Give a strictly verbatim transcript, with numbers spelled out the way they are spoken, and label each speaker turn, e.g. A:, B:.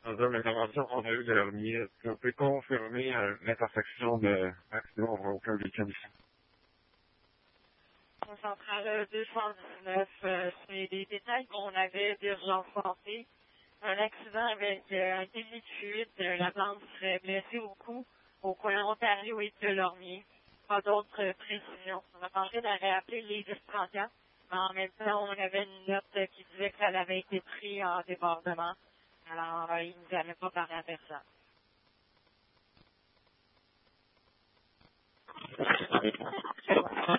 A: dans l'intervention qu'on a eue de Lormier, est-ce qu'on peut confirmer euh, l'intersection de accident, on voit aucun véhicule ici?
B: Au central deux cent dix-neuf, euh, c'est des détails qu'on avait d'urgence santé. Un accident avec euh, un délit de fuite, euh, la bande serait blessée au cou, au coin Ontario et de Lormier. Pas d'autres euh, précisions. On a tenté de réappeler les dix trente-quatre, mais en même temps, on avait une note euh, qui disait que ça avait été pris en débordement. Alors, euh, ils ne nous avaient pas parlé à personne.